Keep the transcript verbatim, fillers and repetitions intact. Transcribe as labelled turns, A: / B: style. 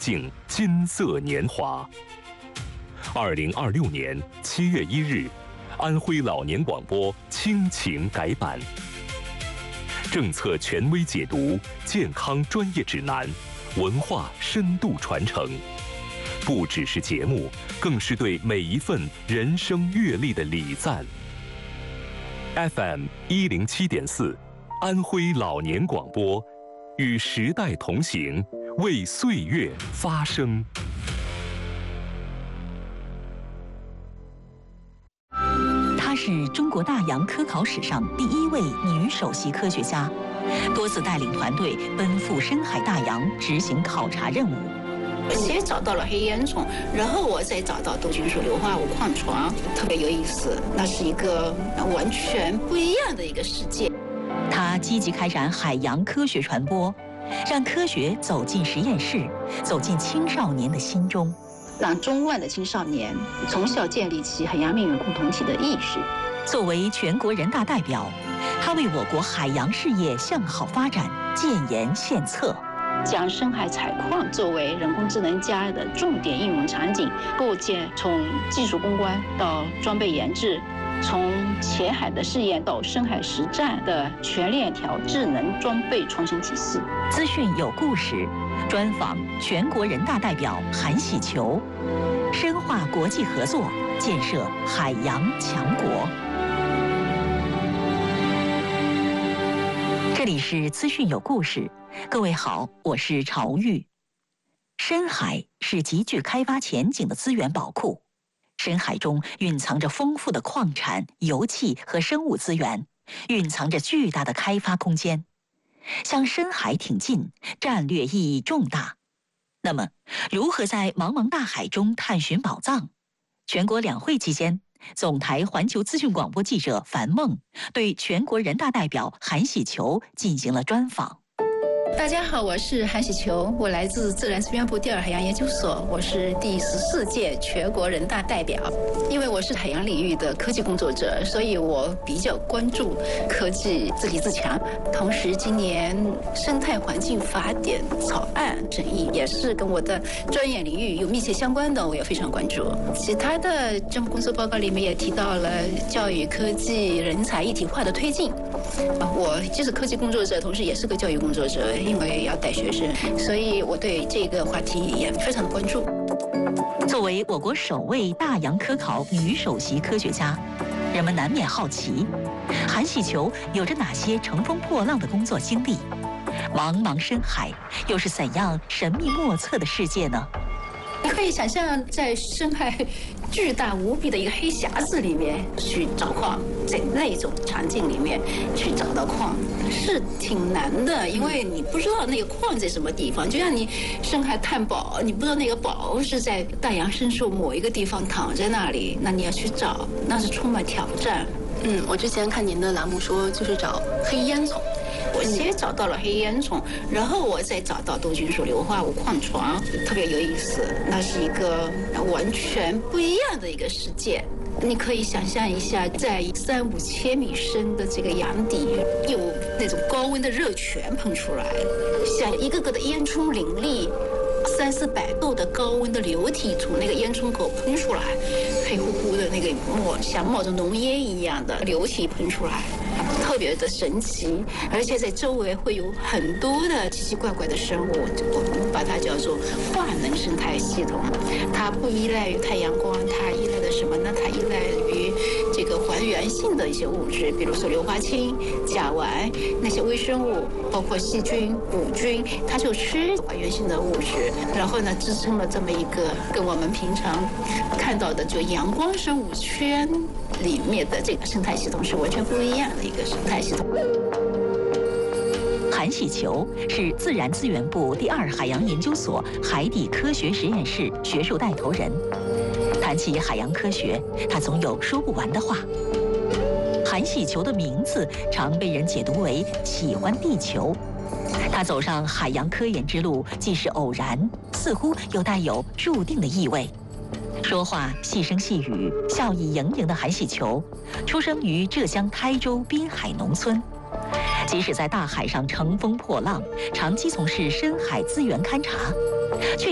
A: 境金色年华。二零二六年七月一日，安徽老年广播亲情改版，政策权威解读，健康专业指南，文化深度传承，不只是节目，更是对每一份人生阅历的礼赞。F M 一零七点四，安徽老年广播，与时代同行，为岁月发声。
B: 她是中国大洋科考史上第一位女首席科学家，多次带领团队奔赴深海大洋执行考察任务。
C: 先找到了黑烟囱，然后我再找到多金属硫化物矿床，特别有意思。那是一个完全不一样的一个世界。
B: 他积极开展海洋科学传播，让科学走进实验室，走进青少年的心中，
C: 让中外的青少年从小建立起海洋命运共同体的意识。
B: 作为全国人大代表，他为我国海洋事业向好发展建言献策。
C: 将深海采矿作为人工智能加的重点应用场景构建，从技术攻关到装备研制，从浅海的试验到深海实战的全链条智能装备创新体系。
B: 资讯有故事，专访全国人大代表韩喜球，深化国际合作，建设海洋强国。这里是资讯有故事，各位好，我是朝玉。深海是极具开发前景的资源宝库，深海中蕴藏着丰富的矿产、油气和生物资源，蕴藏着巨大的开发空间。向深海挺进，战略意义重大。那么，如何在茫茫大海中探寻宝藏？全国两会期间，总台环球资讯广播记者樊梦对全国人大代表韩喜球进行了专访。
C: 大家好，我是韩喜球，我来自自然资源部第二海洋研究所，我是第十四届全国人大代表。因为我是海洋领域的科技工作者，所以我比较关注科技自立自强。同时，今年生态环境法典草案审议也是跟我的专业领域有密切相关的，我也非常关注。其他的政府工作报告里面也提到了教育、科技、人才一体化的推进。我既是科技工作者，同时也是个教育工作者，因为要带学生，所以我对这个话题也非常的关注。
B: 作为我国首位大洋科考女首席科学家，人们难免好奇，韩喜球有着哪些乘风破浪的工作经历？茫茫深海又是怎样神秘莫测的世界呢？
C: 你可以想象，在深海巨大无比的一个黑匣子里面去找矿，在那种场景里面去找到矿是挺难的，因为你不知道那个矿在什么地方。就像你深海探宝，你不知道那个宝是在大洋深处某一个地方躺在那里，那你要去找，那是充满挑战。
D: 嗯，我之前看您的栏目说，就是找黑烟囱。
C: 我先找到了黑烟囱，然后我再找到多金属硫化物矿床，特别有意思。那是一个完全不一样的一个世界。你可以想象一下，在三五千米深的这个洋底，有那种高温的热泉喷出来，像一个个的烟囱林立，三四百度的高温的流体从那个烟囱口喷出来，黑乎乎的那个冒像冒着浓烟一样的流体喷出来。特别的神奇，而且在周围会有很多的奇奇怪怪的生物，我们把它叫做化能生态系统。它不依赖于太阳光，它依赖的什么呢？它依赖于这个还原性的一些物质，比如说硫化氢、甲烷，那些微生物，包括细菌、古菌，它就吃还原性的物质，然后呢，支撑了这么一个跟我们平常看到的就阳光生物圈里面的这个生态系统是完全不一样的一个生态系统。
B: 韩喜球是自然资源部第二海洋研究所海底科学实验室学术带头人。谈起海洋科学，他总有说不完的话。韩喜球的名字常被人解读为喜欢地球。他走上海洋科研之路，既是偶然，似乎又带有注定的意味。说话细声细语，笑意盈盈的韩喜球，出生于浙江台州滨海农村。即使在大海上乘风破浪，长期从事深海资源勘察，却